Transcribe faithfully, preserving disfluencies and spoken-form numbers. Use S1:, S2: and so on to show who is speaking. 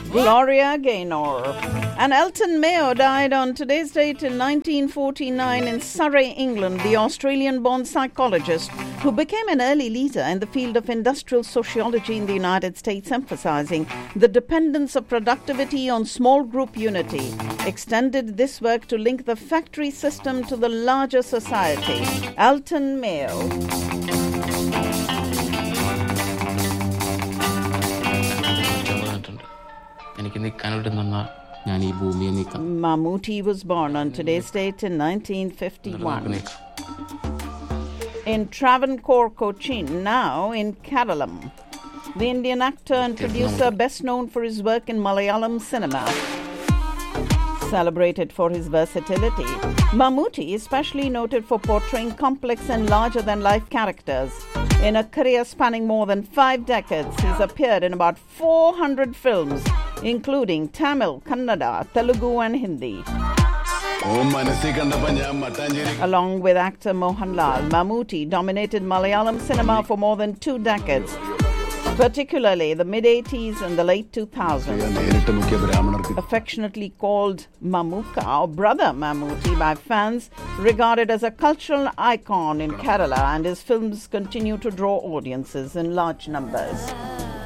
S1: Gloria Gaynor. And Elton Mayo died on today's date in nineteen forty-nine in Surrey, England, the Australian-born psychologist who became an early leader in the field of industrial sociology in the United States, emphasizing the dependence of productivity on small group unity, extended this work to link the factory system to the larger society. Elton Mayo. Mammootty was born on today's date in nineteen fifty-one. In Travancore, Cochin, now in Keralam. The Indian actor and producer best known for his work in Malayalam cinema. Celebrated for his versatility, Mammootty is especially noted for portraying complex and larger-than-life characters. In a career spanning more than five decades, he's appeared in about four hundred films, including Tamil, Kannada, Telugu and Hindi. Along with actor Mohanlal, Mammootty dominated Malayalam cinema for more than two decades, particularly the mid-eighties and the late two thousands. Affectionately called Mamooka or Brother Mammootty by fans, regarded as a cultural icon in Kerala, and his films continue to draw audiences in large numbers.